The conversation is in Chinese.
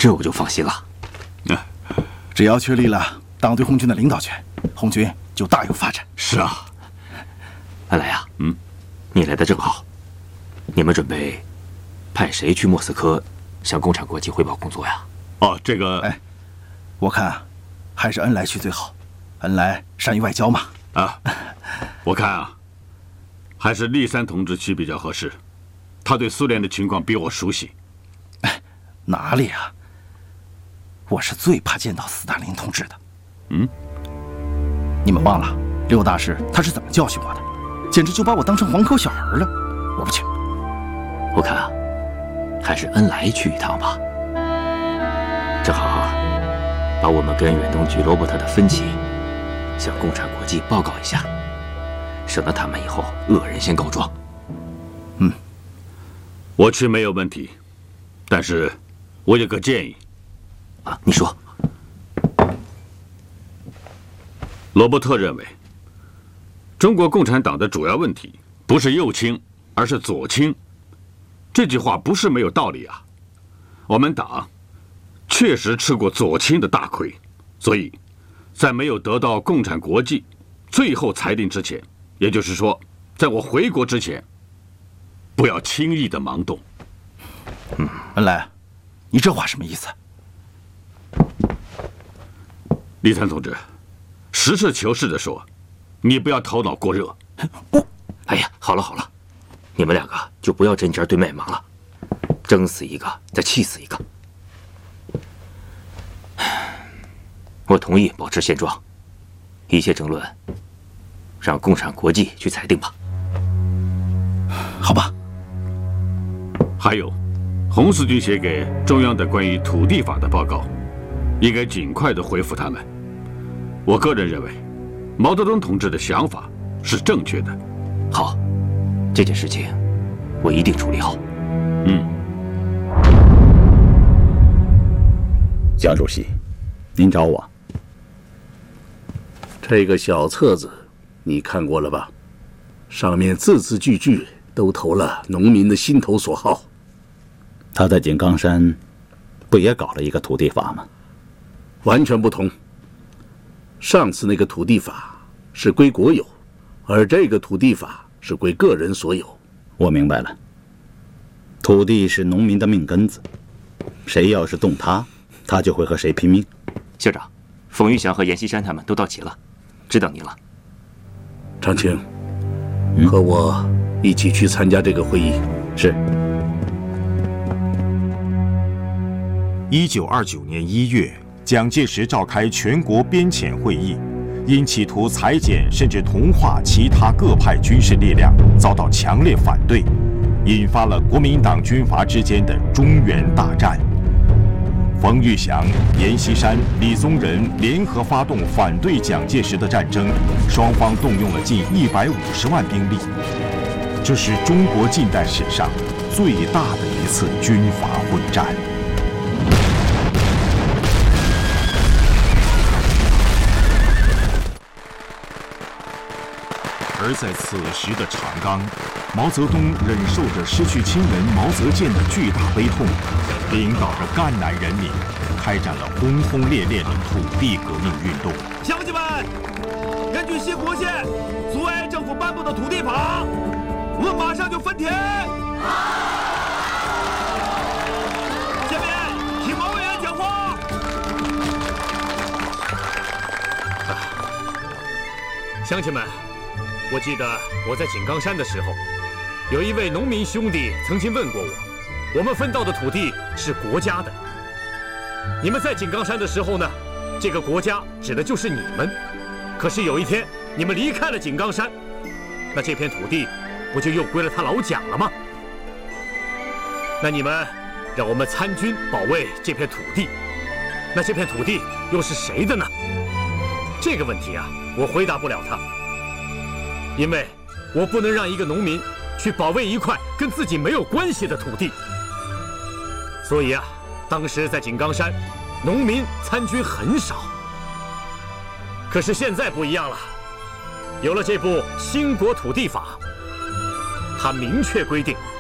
这我就放心了。 只要确立了党对红军的领导权，红军就大有发展。 是啊， 恩来呀，你来的正好。你们准备派谁去莫斯科向共产国际汇报工作呀？ 哦，这个， 我看还是恩来去最好。恩来善于外交嘛。 我看还是立三同志去比较合适。他对苏联的情况比我熟悉。 哪里啊？我是最怕见到斯大林同志的。你们忘了刘大师他是怎么教训我的？简直就把我当成黄口小儿了。我不去。 我看还是恩来去一趟吧。正好把我们跟远东局罗伯特的分歧向共产国际报告一下，省得他们以后恶人先告状。 我去没有问题，但是我有个建议。 你说。 罗伯特认为，中国共产党的主要问题不是右倾，而是左倾。这句话不是没有道理啊。我们党确实吃过左倾的大亏，所以在没有得到共产国际最后裁定之前，也就是说，在我回国之前，不要轻易的盲动。 恩来，你这话什么意思？ 立三同志，实事求是的说，你不要头脑过热。 哎呀，好了好了，你们两个就不要针尖对麦芒了，争死一个再气死一个。我同意保持现状，一切争论让共产国际去裁定吧。 好吧。 还有，红四军写给中央的关于土地法的报告，应该尽快的回复他们。我个人认为，毛泽东同志的想法是正确的。 好，这件事情我一定处理好。 蒋主席，您找我。 这个小册子你看过了吧？上面字字句句都投了农民的心头所好。 他在井冈山不也搞了一个土地法吗？ 完全不同。上次那个土地法是归国有，而这个土地法是归个人所有。 我明白了，土地是农民的命根子，谁要是动它，他就会和谁拼命。 校长，冯玉祥和阎锡山他们都到齐了，只等您了。 长青，和我一起去参加这个会议。 是。 1929年1月，蒋介石召开全国编遣会议，因企图裁减甚至同化其他各派军事力量，遭到强烈反对，引发了国民党军阀之间的中原大战。冯玉祥、阎锡山、李宗仁联合发动反对蒋介石的战争，双方动用了近150万兵力，这是中国近代史上最大的一次军阀混战。而在此时的长冈，毛泽东忍受着失去亲人毛泽建的巨大悲痛，领导着赣南人民开展了轰轰烈烈的土地革命运动。 乡亲们，根据新国宪、苏维埃政府颁布的土地法，我们马上就分田。下面请毛委员讲话。 乡亲们，我记得我在井冈山的时候，有一位农民兄弟曾经问过我，我们分到的土地是国家的。你们在井冈山的时候呢，这个国家指的就是你们。可是有一天你们离开了井冈山，那这片土地不就又归了他老蒋了吗？那你们让我们参军保卫这片土地，那这片土地又是谁的呢？这个问题啊，我回答不了他。因为我不能让一个农民去保卫一块跟自己没有关系的土地，所以啊，当时在井冈山，农民参军很少。可是现在不一样了，有了这部新国土地法，它明确规定，